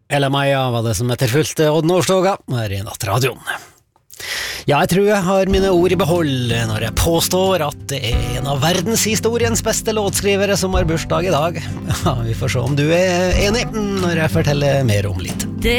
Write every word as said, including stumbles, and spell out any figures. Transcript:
Eller Maja var det som etterfulgte Odd Nordstoga her i Nattradioen. Ja, jeg tror jeg har mine ord i behold når jeg påstår at det er en av verdenshistoriens beste låtskrivere som har bursdag i dag. Ja, vi får se om du er enig når jeg forteller mer om litt.